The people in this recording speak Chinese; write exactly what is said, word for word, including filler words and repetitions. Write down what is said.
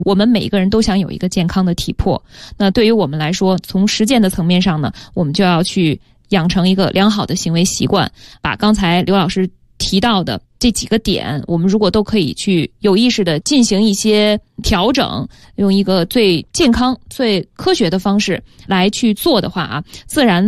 我们每一个人都想有一个健康的体魄，那对于我们来说，从实践的层面上呢，我们就要去养成一个良好的行为习惯，把刚才刘老师提到的这几个点，我们如果都可以去有意识的进行一些调整，用一个最健康、最科学的方式来去做的话啊，自然